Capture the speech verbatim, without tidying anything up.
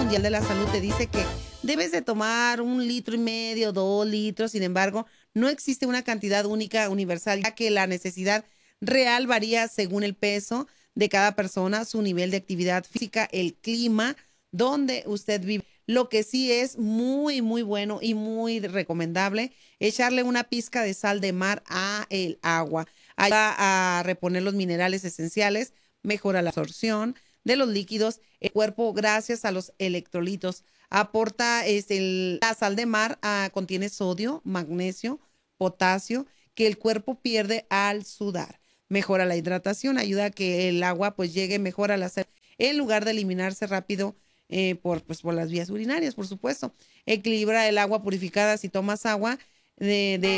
Mundial de la Salud te dice que debes de tomar un litro y medio, dos litros. Sin embargo, no existe una cantidad única, universal, ya que la necesidad real varía según el peso de cada persona, su nivel de actividad física, el clima donde usted vive. Lo que sí es muy, muy bueno y muy recomendable, echarle una pizca de sal de mar a el agua. Ayuda a reponer los minerales esenciales, mejora la absorción de los líquidos, el cuerpo gracias a los electrolitos. Aporta este, el, la sal de mar, ah, contiene sodio, magnesio, potasio, que el cuerpo pierde al sudar. Mejora la hidratación, ayuda a que el agua pues llegue mejor a la célula en lugar de eliminarse rápido eh, por, pues, por las vías urinarias, por supuesto. Equilibra el agua purificada si tomas agua de, de